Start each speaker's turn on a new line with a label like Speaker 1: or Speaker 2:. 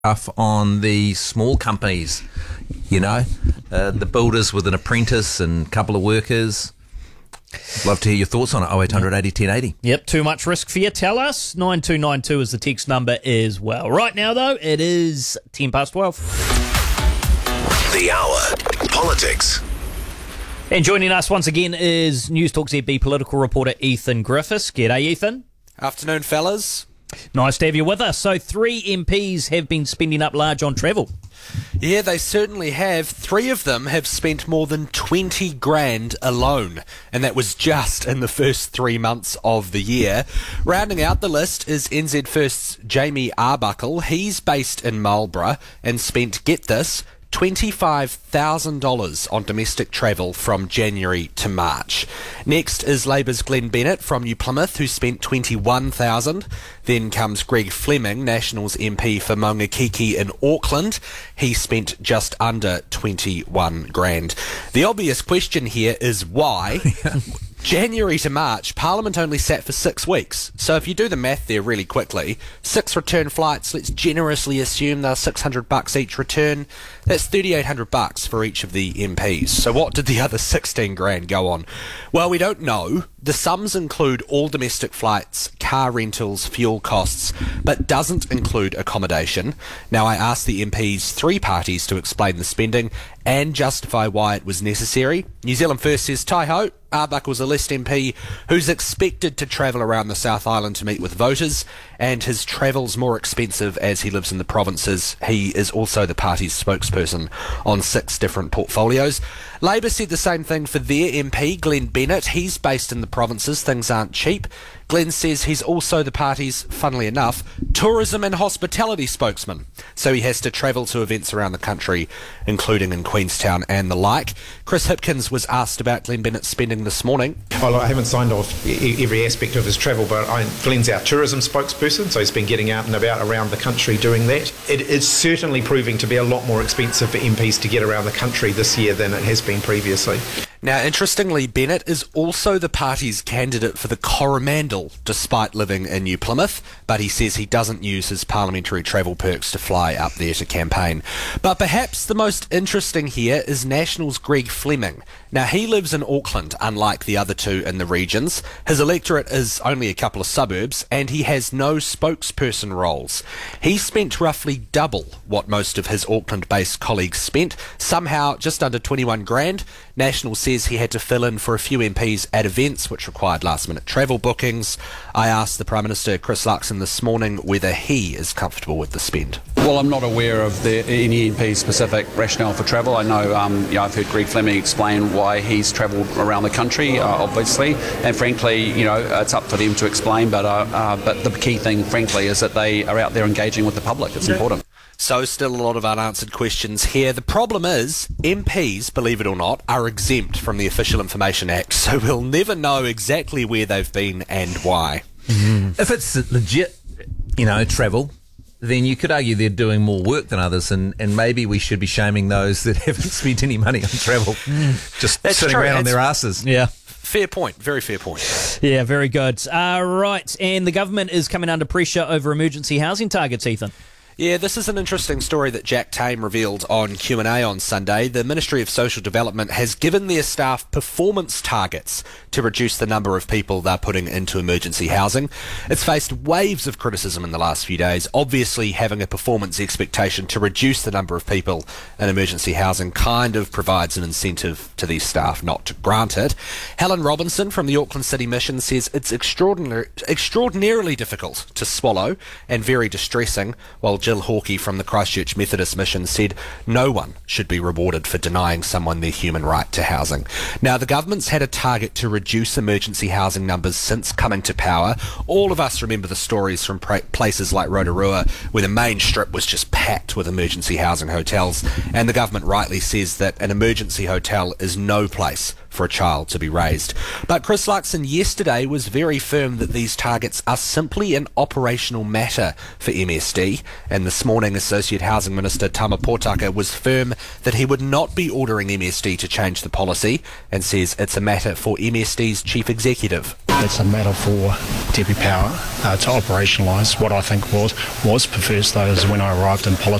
Speaker 1: Tough on the small companies, the builders with an apprentice and a couple of workers. Love to hear your thoughts on it. 0800 80 1080.
Speaker 2: Yep, too much risk for you? Tell us. 9292 is the text number as well. Right now, though, it is 12:10.
Speaker 3: The Hour. Politics.
Speaker 2: And joining us once again is News Talk ZB political reporter Ethan Griffiths. G'day, Ethan.
Speaker 4: Afternoon, fellas.
Speaker 2: Nice to have you with us. So 3 MPs have been spending up large on travel.
Speaker 4: Yeah, they certainly have. 3 of them have spent more than 20 grand alone, and that was just in the first 3 months of the year. Rounding out the list is NZ First's Jamie Arbuckle. He's based in Marlborough and spent, get this, $25,000 on domestic travel from January to March. Next is Labour's Glenn Bennett from New Plymouth, who spent $21,000. Then comes Greg Fleming, Nationals MP for Maungakiki in Auckland. He spent just under 21 grand. The obvious question here is why? January to March, Parliament only sat for 6 weeks. So if you do the math there really quickly, 6 return flights, let's generously assume they're $600 each return. That's $3,800 for each of the MPs. So what did the other 16 grand go on? Well, we don't know. The sums include all domestic flights, car rentals, fuel costs, but doesn't include accommodation. Now, I asked the MPs 3 parties to explain the spending and justify why it was necessary. New Zealand First says, "Tai-ho, Arbuckle's a List MP who's expected to travel around the South Island to meet with voters, and his travel's more expensive as he lives in the provinces. He is also the party's spokesperson on 6 different portfolios." Labour said the same thing for their MP, Glenn Bennett. He's based in the provinces. Things aren't cheap. Glenn says he's also the party's, funnily enough, tourism and hospitality spokesman. So he has to travel to events around the country, including in Queenstown and the like. Chris Hipkins was asked about Glenn Bennett's spending this morning.
Speaker 5: Well, I haven't signed off every aspect of his travel, but Glenn's our tourism spokesperson, so he's been getting out and about around the country doing that. It is certainly proving to be a lot more expensive for MPs to get around the country this year than it has been previously.
Speaker 4: Now, interestingly, Bennett is also the party's candidate for the Coromandel, despite living in New Plymouth, but he says he doesn't use his parliamentary travel perks to fly up there to campaign. But perhaps the most interesting here is National's Greg Fleming. Now, he lives in Auckland, unlike the other 2 in the regions. His electorate is only a couple of suburbs, and he has no spokesperson roles. He spent roughly double what most of his Auckland-based colleagues spent, somehow just under 21 grand. National says he had to fill in for a few MPs at events which required last-minute travel bookings. I asked the Prime Minister, Chris Luxon, this morning whether he is comfortable with the spend.
Speaker 6: Well, I'm not aware of any MP-specific rationale for travel. I know, I've heard Greg Fleming explain why he's travelled around the country, obviously, and frankly, it's up for them to explain, but the key thing, frankly, is that they are out there engaging with the public. It's important.
Speaker 4: So still a lot of unanswered questions here. The problem is MPs, believe it or not, are exempt from the Official Information Act, so we'll never know exactly where they've been and why.
Speaker 1: If it's legit, travel, then you could argue they're doing more work than others, and maybe we should be shaming those that haven't spent any money on travel, just
Speaker 4: That's
Speaker 1: sitting
Speaker 4: true.
Speaker 1: around on their asses.
Speaker 2: Yeah.
Speaker 4: Fair point. Very fair point.
Speaker 2: Yeah, very good. Right, and the government is coming under pressure over emergency housing targets, Ethan.
Speaker 4: Yeah, this is an interesting story that Jack Tame revealed on Q&A on Sunday. The Ministry of Social Development has given their staff performance targets to reduce the number of people they're putting into emergency housing. It's faced waves of criticism in the last few days. Obviously, having a performance expectation to reduce the number of people in emergency housing kind of provides an incentive to these staff not to grant it. Helen Robinson from the Auckland City Mission says it's extraordinarily difficult to swallow and very distressing, while Jill Hawkey from the Christchurch Methodist Mission said no one should be rewarded for denying someone their human right to housing. Now, the government's had a target to reduce emergency housing numbers since coming to power. All of us remember the stories from places like Rotorua where the main strip was just packed with emergency housing hotels, and the government rightly says that an emergency hotel is no place for a child to be raised. But Chris Luxon yesterday was very firm that these targets are simply an operational matter for MSD, and this morning Associate Housing Minister Tama Potaka was firm that he would not be ordering MSD to change the policy, and says it's a matter for MSD's Chief Executive.
Speaker 7: It's a matter for Deputy Power to operationalise. What I think was perverse, though, is when I arrived in politics,